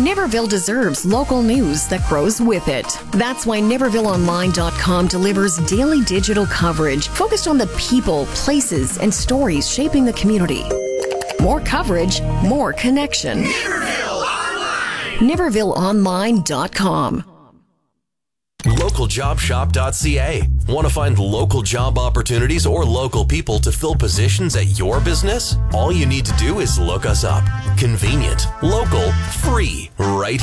Niverville deserves local news that grows with it. That's why NivervilleOnline.com delivers daily digital coverage focused on the people, places, and stories shaping the community. More coverage, more connection. Niverville Online! NivervilleOnline.com. LocalJobShop.ca. Want to find local job opportunities or local people to fill positions at your business? All you need to do is look us up. Convenient, local, free, right